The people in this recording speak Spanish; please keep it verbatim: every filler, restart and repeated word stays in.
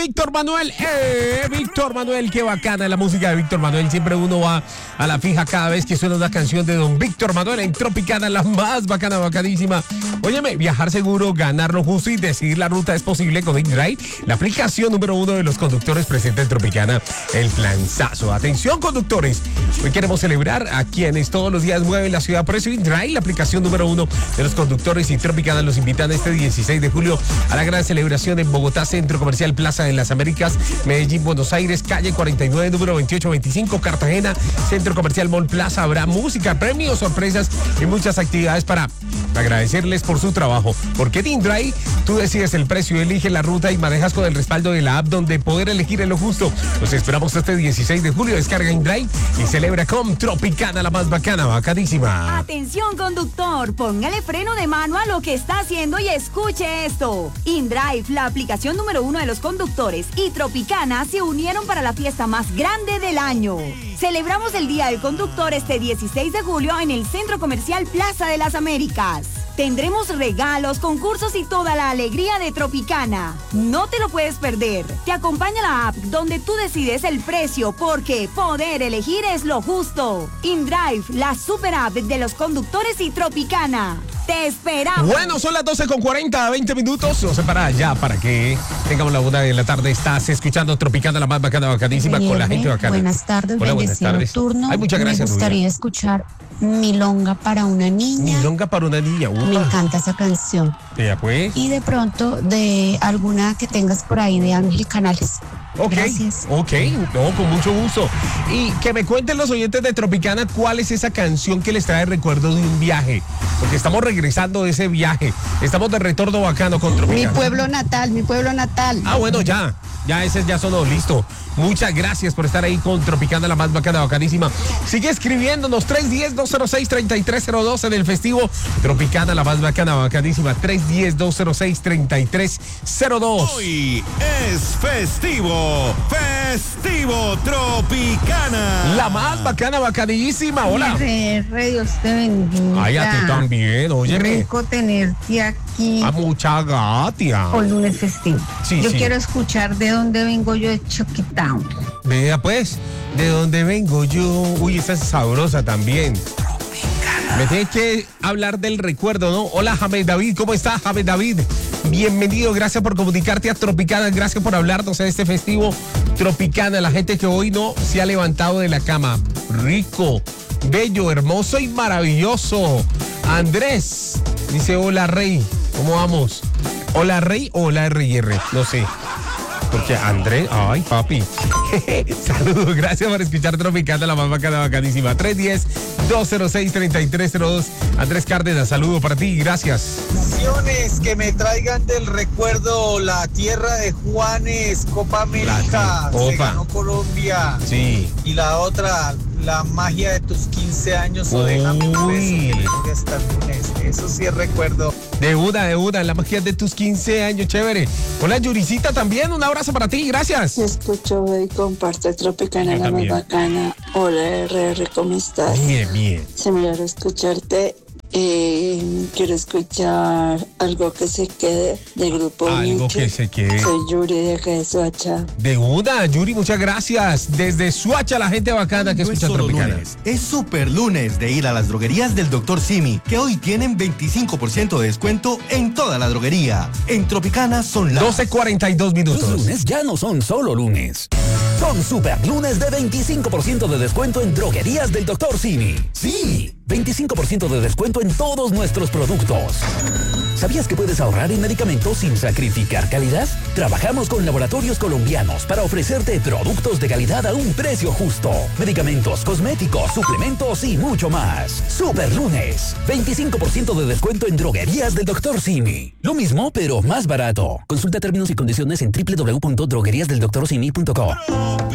Víctor Manuel, eh, Víctor Manuel, qué bacana la música de Víctor Manuel. Siempre uno va a la fija cada vez que suena una canción de don Víctor Manuel en Tropicana, la más bacana, bacadísima. Óyeme, viajar seguro, ganar lo justo y decidir la ruta es posible con InDrive, la aplicación número uno de los conductores presente en Tropicana, el planzazo. Atención, conductores, hoy queremos celebrar a quienes todos los días mueven la ciudad. Por eso InDrive, la aplicación número uno de los conductores y Tropicana, los invitan este dieciséis de julio a la gran celebración en Bogotá, Centro Comercial Plaza de las Américas, Medellín, Buenos Aires, calle cuarenta y nueve, número veintiocho veinticinco, Cartagena, Centro Comercial Mall Plaza. Habrá música, premios, sorpresas y muchas actividades para agradecerles por su trabajo. Porque en InDrive tú decides el precio, eliges la ruta y manejas con el respaldo de la app, donde poder elegir es lo justo. Los esperamos este dieciséis de julio. Descarga InDrive y celebra con Tropicana, la más bacana, bacadísima. Atención, conductor, póngale freno de mano a lo que está haciendo y escuche esto. InDrive, la aplicación número uno de los conductores, y Tropicana se unieron para la fiesta más grande del año. Celebramos el Día del Conductor este dieciséis de julio en el Centro Comercial Plaza de las Américas. Tendremos regalos, concursos y toda la alegría de Tropicana. No te lo puedes perder. Te acompaña la app donde tú decides el precio, porque poder elegir es lo justo. InDrive, la super app de los conductores y Tropicana. Te esperamos. Bueno, son las doce con cuarenta, veinte minutos. No sé para allá, para que tengamos la una de la tarde. Estás escuchando Tropicana, la más bacana, bacadísima, con la gente bacana. Buenas tardes, hola, buenas tardes. Nocturno. Ay, muchas gracias, Me gustaría Rubia. escuchar Milonga para una niña. Milonga para una niña. Upa. Me encanta esa canción. Ya pues. Y de pronto, de alguna que tengas por ahí de Ángel Canales. Ok, Gracias. ok, no, con mucho gusto. Y que me cuenten los oyentes de Tropicana cuál es esa canción que les trae recuerdo de un viaje. Porque estamos regresando de ese viaje. Estamos de retorno bacano con Mi Tropicana. pueblo natal, mi pueblo natal. Ah, bueno, ya. Ya ese ya sonó, listo. Muchas gracias por estar ahí con Tropicana, la más bacana, bacanísima. Sigue escribiéndonos tres uno cero, dos cero seis, tres tres cero dos en el festivo. Tropicana, la más bacana, bacanísima. tres uno cero, dos cero seis, tres tres cero dos. Hoy es festivo, festivo Tropicana. La más bacana, bacanísima. Hola. R R, Dios te bendiga. Ay, a ti también, óyeme. Rico tenerte aquí. A mucha gatia. Por lunes festivo. Sí, Yo sí. quiero escuchar de dónde vengo yo de Chucktown. Vea pues, de dónde vengo yo. Uy, esa es sabrosa también. Me tiene que hablar del recuerdo, ¿no? Hola, Jamed David, ¿cómo estás, Jamed David? Bienvenido, gracias por comunicarte a Tropicana, gracias por hablarnos de este festivo Tropicana, la gente que hoy no se ha levantado de la cama. Rico, bello, hermoso y maravilloso. Andrés dice, hola, Rey, ¿cómo vamos? Hola, Rey o hola, R y R, no sé. Porque Andrés, ay papi, saludos, gracias por escuchar Tropicana, la más bacana, bacanísima. tres uno cero, dos cero seis, tres tres cero dos. Andrés Cárdenas, saludo para ti, gracias. Canciones que me traigan del recuerdo la tierra de Juanes, Copa América, La se Copa. ganó Colombia. Sí. Y la otra, la magia de tus quince años, o déjame un Uy. beso que tengo hasta el lunes. Eso sí es recuerdo. De una, de una, la magia de tus quince años, chévere. Hola, Yuricita también, un abrazo para ti, gracias. Te escucho y comparte Tropicana, Yo la más también. bacana. Hola, R R, ¿cómo estás? Bien, bien. Se me alegra escucharte. Eh, quiero escuchar algo que se quede del grupo Algo Nietzsche. que se quede. Soy Yuri de acá de Soacha. De una, Yuri, muchas gracias. Desde Suacha, la gente bacana que No es escucha solo Tropicana. lunes, es super lunes de ir a las droguerías del doctor Simi, que hoy tienen veinticinco por ciento de descuento en toda la droguería. En Tropicana son las doce cuarenta y dos Los minutos. lunes ya no son solo lunes. Son super lunes de veinticinco por ciento de descuento en droguerías del doctor Simi. Sí, veinticinco por ciento de descuento en todos nuestros productos. ¿Sabías que puedes ahorrar en medicamentos sin sacrificar calidad? Trabajamos con laboratorios colombianos para ofrecerte productos de calidad a un precio justo. Medicamentos, cosméticos, suplementos y mucho más. Super lunes, veinticinco por ciento de descuento en droguerías del doctor Simi. Lo mismo, pero más barato. Consulta términos y condiciones en doble u doble u doble u punto droguerías del doctor simi punto com.